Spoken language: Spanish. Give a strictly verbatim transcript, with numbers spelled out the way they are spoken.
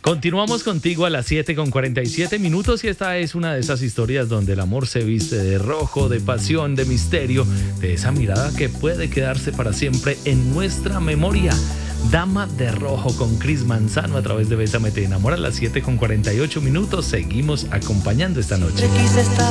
Continuamos contigo a las siete con cuarenta y siete minutos y esta es una de esas historias donde el amor se viste de rojo, de pasión, de misterio, de esa mirada que puede quedarse para siempre en nuestra memoria. Dama de Rojo con Cris Manzano a través de Bésame Te Enamora a las siete con cuarenta y ocho minutos. Seguimos acompañando esta noche.